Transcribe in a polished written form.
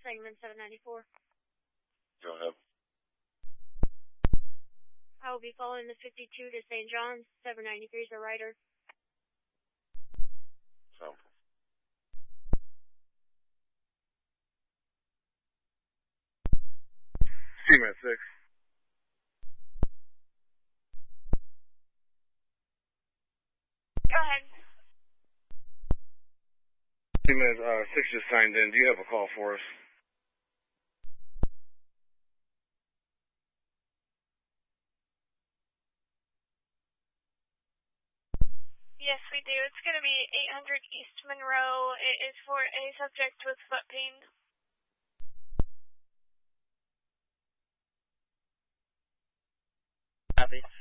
Sangamon 794. Go ahead. I will be following the 52 to St. John's. 793 is a rider. So. Steamer 6. Go ahead. Steamer 6 just signed in. Do you have a call for us? Yes, we do. It's going to be 800 East Monroe. It is for a subject with foot pain. Copy.